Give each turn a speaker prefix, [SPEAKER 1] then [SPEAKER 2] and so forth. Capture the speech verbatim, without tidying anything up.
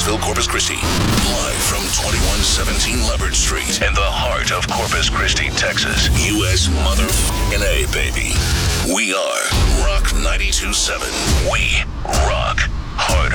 [SPEAKER 1] Clarksville, Corpus Christi. Live from twenty-one seventeen Leopard Street in the heart of Corpus Christi, Texas. U S motherfucking A, baby. We are Rock ninety-two point seven. We rock harder.